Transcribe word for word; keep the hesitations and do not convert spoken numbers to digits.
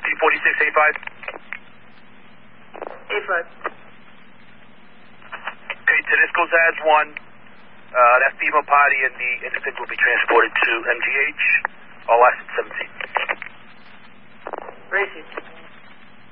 T forty-six, A five. A five. Okay, Tedesco's has one. Uh, that female party and the infant will be transported to M G H. All assets seventeen. Racing.